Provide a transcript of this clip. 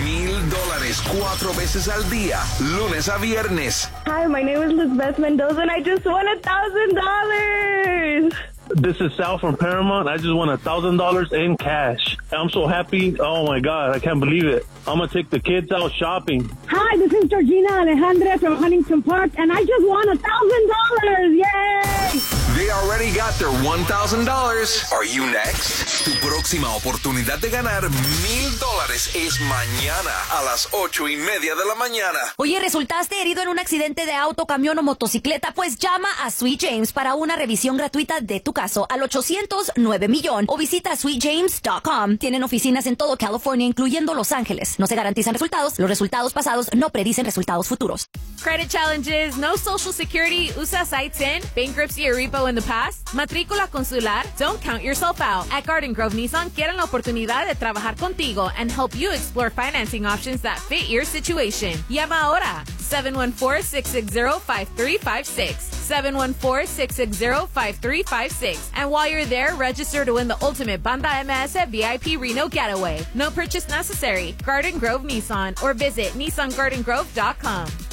$1,000 4 veces al día, lunes a viernes. Hi, my name is Lizbeth Mendoza and I just won $1,000. This is Sal from Paramount. I just won $1,000 in cash. I'm so happy. Oh my God, I can't believe it. I'm going to take the kids out shopping. Hi, this is Georgina Alejandra from Huntington Park, and I just won $1,000. Yay! They already got their $1,000. Are you next? Tu próxima oportunidad de ganar $1,000 es mañana a las 8:30 de la mañana. Oye, ¿resultaste herido en un accidente de auto, camión o motocicleta? Pues llama a Sweet James para una revisión gratuita de tu caso al 800-9 o visita sweetjames.com. Tienen oficinas en todo California, incluyendo Los Ángeles. No se garantizan resultados. Los resultados pasados no predicen resultados futuros. Credit challenges, no social security, usa sites in, bankruptcy or repo in the past, matrícula consular, don't count yourself out. At Garden Grove Nissan quieren la oportunidad de trabajar contigo and help you explore financing options that fit your situation. Llama ahora, 714-660-5356. 714-660-5356. And while you're there, register to win the ultimate Banda MS VIP Reno Getaway. No purchase necessary. Garden Grove Nissan or visit NissanGardenGrove.com.